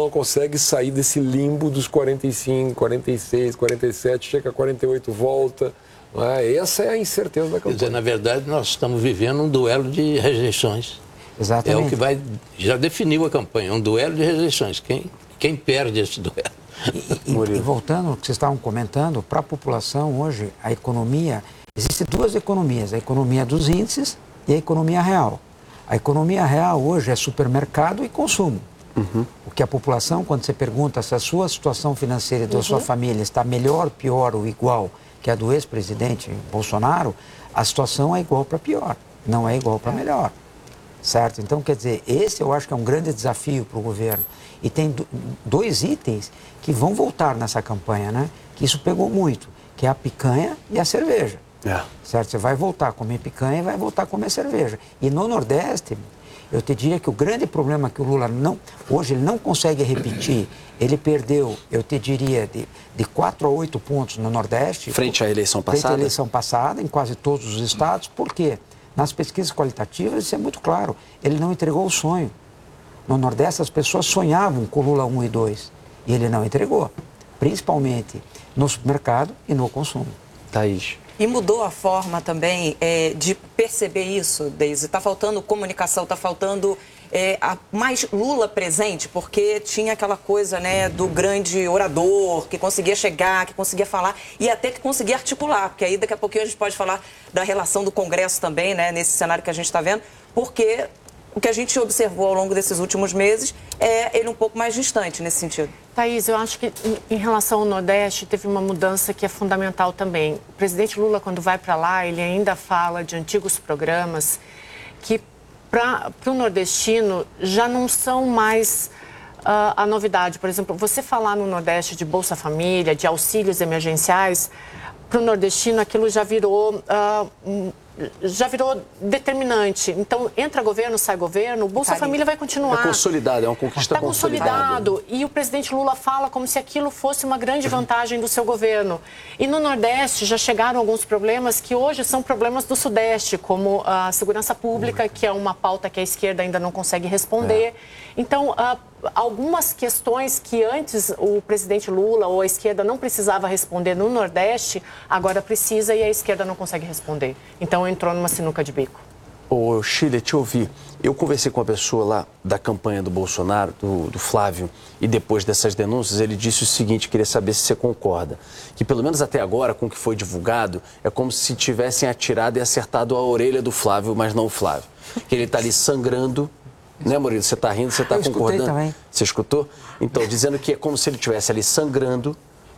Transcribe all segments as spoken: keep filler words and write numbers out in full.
não consegue sair desse limbo dos quarenta e cinco, quarenta e seis, quarenta e sete, chega a quarenta e oito, volta. Não é? Essa é a incerteza da campanha. Quer dizer, na verdade, nós estamos vivendo um duelo de rejeições. Exatamente. É o que vai, já definiu a campanha, um duelo de rejeições. Quem, quem perde esse duelo? E, e, e voltando ao que vocês estavam comentando, para a população hoje, a economia, existem duas economias, a economia dos índices e a economia real. A economia real hoje é supermercado e consumo. Uhum. O que a população, quando você pergunta se a sua situação financeira da uhum. sua família está melhor, pior ou igual que a do ex-presidente Bolsonaro, a situação é igual para pior, não é igual para melhor. Certo? Então, quer dizer, esse eu acho que é um grande desafio para o governo. E tem do, dois itens que vão voltar nessa campanha, né? Que isso pegou muito, que é a picanha e a cerveja. É. Certo? Você vai voltar a comer picanha e vai voltar a comer cerveja. E no Nordeste, eu te diria que o grande problema que o Lula não, hoje ele não consegue repetir, ele perdeu, eu te diria, de, de quatro a oito pontos no Nordeste. Frente à eleição passada? Frente à eleição passada, em quase todos os estados. Por quê? Nas pesquisas qualitativas, isso é muito claro, ele não entregou o sonho. No Nordeste, as pessoas sonhavam com Lula um e dois, e ele não entregou, principalmente no supermercado e no consumo. Thaís. E mudou a forma também é, de perceber isso, Deise? Está faltando comunicação, está faltando é, a, mais Lula presente, porque tinha aquela coisa, né, do grande orador, que conseguia chegar, que conseguia falar e até que conseguia articular, porque aí daqui a pouquinho a gente pode falar da relação do Congresso também, né, nesse cenário que a gente está vendo, porque o que a gente observou ao longo desses últimos meses é ele um pouco mais distante nesse sentido. Thaís, eu acho que em relação ao Nordeste teve uma mudança que é fundamental também. O presidente Lula, quando vai para lá, ele ainda fala de antigos programas que para o nordestino já não são mais uh, a novidade. Por exemplo, você falar no Nordeste de Bolsa Família, de auxílios emergenciais, para o nordestino aquilo já virou... Uh, um, já virou determinante. Então, entra governo, sai governo, o Bolsa Família vai continuar. É consolidado, é uma conquista Está consolidado. E o presidente Lula fala como se aquilo fosse uma grande vantagem do seu governo. E no Nordeste já chegaram alguns problemas que hoje são problemas do Sudeste, como a segurança pública, que é uma pauta que a esquerda ainda não consegue responder. É. Então, uh, algumas questões que antes o presidente Lula ou a esquerda não precisava responder no Nordeste, agora precisa e a esquerda não consegue responder. Então, entrou numa sinuca de bico. Ô, Sheila, te ouvi. Eu conversei com uma pessoa lá da campanha do Bolsonaro, do, do Flávio, e depois dessas denúncias, ele disse o seguinte, queria saber se você concorda, que pelo menos até agora, com o que foi divulgado, é como se tivessem atirado e acertado a orelha do Flávio, mas não o Flávio. Que ele está ali sangrando, né, Murilo? Você está rindo, você está concordando? Também. Você escutou? Então, dizendo que é como se ele estivesse ali sangrando,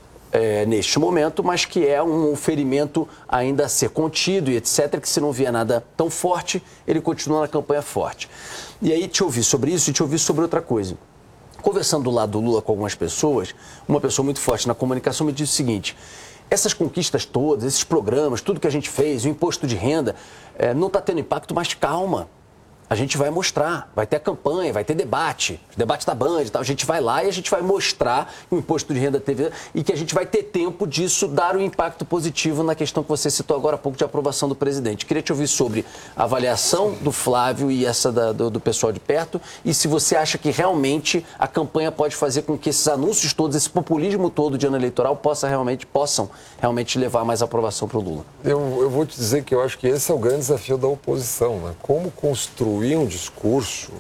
É, neste momento, mas que é um ferimento ainda a ser contido e etcétera, que se não vier nada tão forte, ele continua na campanha forte. E aí te ouvi sobre isso e te ouvi sobre outra coisa. Conversando do lado do Lula com algumas pessoas, uma pessoa muito forte na comunicação me disse o seguinte, essas conquistas todas, esses programas, tudo que a gente fez, o imposto de renda, é, não está tendo impacto, mas calma. A gente vai mostrar, vai ter a campanha, vai ter debate, debate da Band e tal. A gente vai lá e a gente vai mostrar que o imposto de renda teve e que a gente vai ter tempo disso dar um impacto positivo na questão que você citou agora há pouco de aprovação do presidente. Queria te ouvir sobre a avaliação do Flávio e essa da, do, do pessoal de perto e se você acha que realmente a campanha pode fazer com que esses anúncios todos, esse populismo todo de ano eleitoral possa realmente, possam realmente levar mais aprovação para o Lula. Eu, eu vou te dizer que eu acho que esse é o grande desafio da oposição, né? Como construir um discurso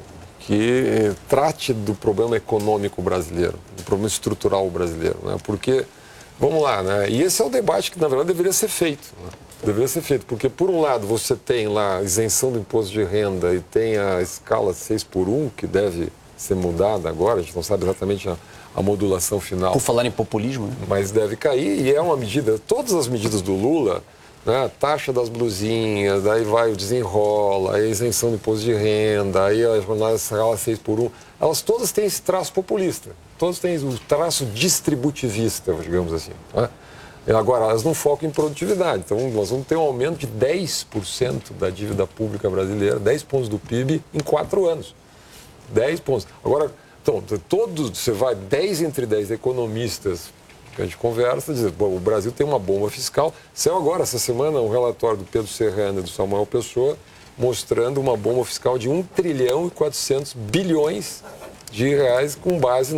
que trate do problema econômico brasileiro, do problema estrutural brasileiro, né? Porque, vamos lá, né? E esse é o debate que, na verdade, deveria ser feito, né? Deveria ser feito, porque, por um lado, você tem lá a isenção do imposto de renda e tem a escala seis por um, que deve ser mudada agora, a gente não sabe exatamente a, a modulação final. Por falar em populismo, né? Mas deve cair, e é uma medida, todas as medidas do Lula, né, taxa das blusinhas, daí vai o desenrola, aí a isenção do imposto de renda, aí a jornada escala seis por um, elas todas têm esse traço populista, todas têm o traço distributivista, digamos assim. Né? Agora, elas não focam em produtividade, então nós vamos ter um aumento de dez por cento da dívida pública brasileira, dez pontos do P I B em quatro anos. dez pontos. Agora, então, todos, você vai dez entre dez economistas que a gente conversa, diz, bom, o Brasil tem uma bomba fiscal. Saiu agora, essa semana, um relatório do Pedro Serrano e do Samuel Pessoa mostrando uma bomba fiscal de um trilhão e quatrocentos bilhões de reais com base